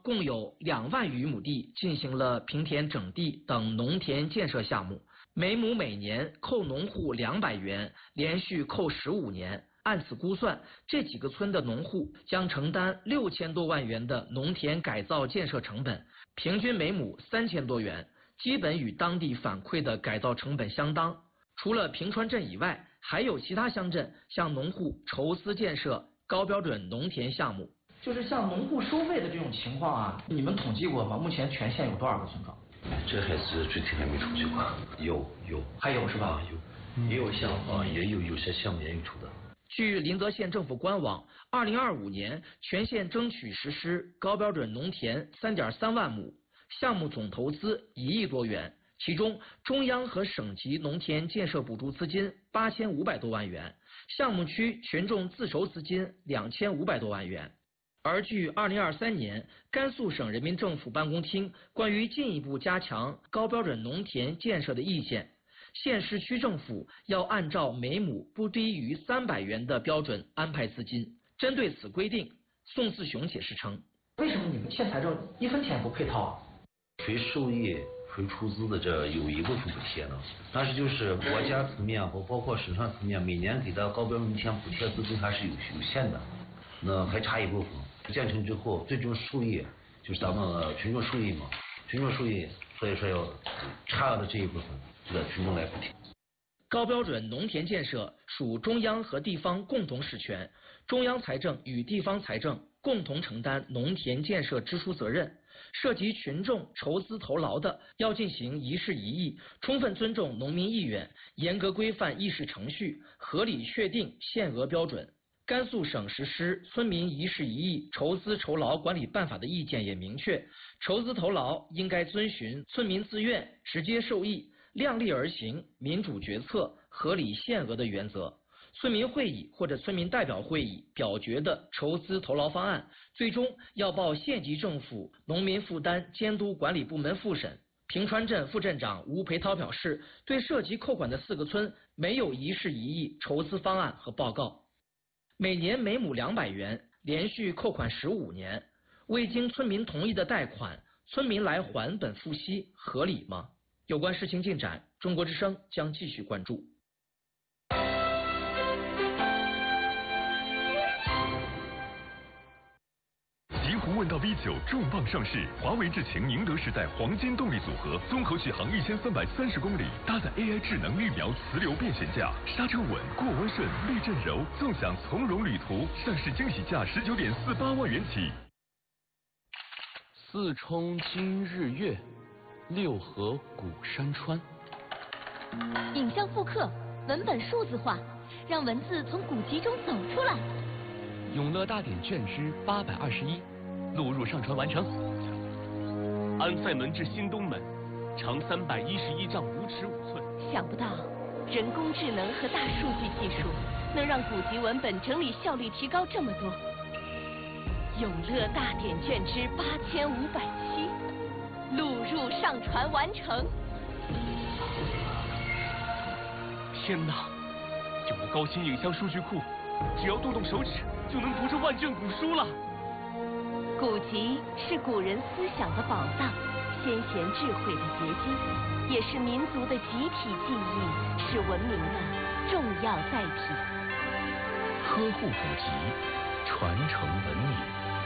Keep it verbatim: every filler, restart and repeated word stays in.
共有两万余亩地进行了平田整地等农田建设项目，每亩每年扣农户两百元，连续扣十五年。按此估算，这几个村的农户将承担六千多万元的农田改造建设成本，平均每亩三千多元，基本与当地反馈的改造成本相当。除了平川镇以外，还有其他乡镇向农户筹资建设高标准农田项目。就是像农户收费的这种情况啊，你们统计过吗？目前全县有多少个村庄？ 这还是具体还没统计过。有有还有是吧？ 有也有项啊，也有有些项目也有出的。 据临泽县政府官网，二零二五年全县争取实施高标准农田三点三万亩，项目总投资一亿多元，其中中央和省级农田建设补助资金八千五百多万元，项目区群众自筹资金两千五百多万元。而据二零二三年甘肃省人民政府办公厅关于进一步加强高标准农田建设的意见，县市区政府要按照每亩不低于三百元的标准安排资金。针对此规定，宋自雄解释称：为什么你们县财政一分钱不配套啊？ 非授业非出资的这有一部分补贴呢，但是就是国家层面和包括省上层面每年给的高标准农田补贴资金还是有有限的，那还差一部分。建成之后，最终受益就是咱们群众受益嘛，群众受益，所以说要差额的这一部分，这个群众来补贴。 高标准农田建设属中央和地方共同实权，中央财政与地方财政共同承担农田建设支出责任。涉及群众筹资投劳的，要进行一事一议，充分尊重农民意愿，严格规范议事程序，合理确定限额标准。甘肃省实施村民一事一议筹资筹劳管理办法的意见也明确，筹资投劳应该遵循村民自愿、直接受益、量力而行、民主决策、合理限额的原则。村民会议或者村民代表会议表决的筹资投劳方案，最终要报县级政府农民负担监督管理部门复审。平川镇副镇长吴培涛表示，对涉及扣款的四个村没有一事一议筹资方案和报告。每年每亩两百元，连续扣款十五年，未经村民同意的贷款，村民来还本付息，合理吗？有关事情进展，中国之声将继续关注。 极狐问道 V 九重磅上市，华为智擎宁德时代黄金动力组合，综合续航一千三百三十公里，搭载 A I 智能绿苗磁流变悬架，刹车稳，过弯顺，避震柔，纵享从容旅途。上市惊喜价十九点四八万元起。 四冲今日月，六合古山川。 影像复刻，文本数字化，让文字从古籍中走出来。 永乐大典卷之八百二十一，录入上传完成。 安塞门至新东门，长三百一十一丈五尺五寸。 想不到，人工智能和大数据技术能让古籍文本整理效率提高这么多。永乐大典卷之八千五百七，录入上传完成。 天哪！有了高清影像数据库，只要动动手指就能读这万卷古书了。 古籍是古人思想的宝藏，先贤智慧的结晶，也是民族的集体记忆，是文明的重要载体。 呵护古籍，传承文明。